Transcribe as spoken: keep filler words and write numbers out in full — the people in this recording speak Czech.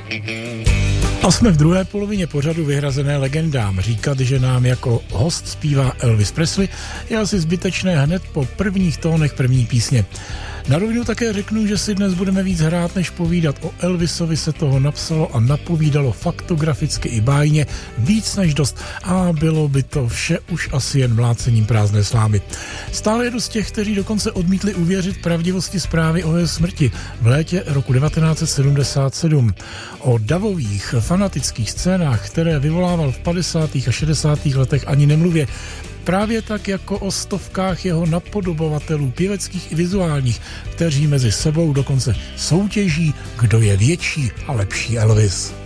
A jsme v druhé polovině pořadu vyhrazené legendám. Říkat, že nám jako host zpívá Elvis Presley, je asi zbytečné hned po prvních tónech první písně. Na rovinu také řeknu, že si dnes budeme víc hrát, než povídat. O Elvisovi se toho napsalo a napovídalo faktograficky i bájně víc než dost a bylo by to vše už asi jen mlácením prázdné slámy. Stále je dost těch, kteří dokonce odmítli uvěřit pravdivosti zprávy o jeho smrti v létě roku devatenáct set sedmdesát sedm. O davových fanatických scénách, které vyvolával v padesátých a šedesátých letech, ani nemluvě. Právě tak jako o stovkách jeho napodobovatelů, pěveckých i vizuálních, kteří mezi sebou dokonce soutěží, kdo je větší a lepší Elvis.